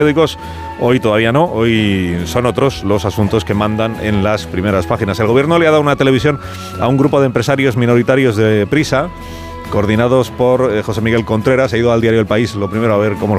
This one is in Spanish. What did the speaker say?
periódicos, hoy todavía no, hoy son otros los asuntos que mandan en las primeras páginas. El gobierno le ha dado una televisión a un grupo de empresarios minoritarios de Prisa, coordinados por José Miguel Contreras. He ido al diario El País, lo primero, a ver cómo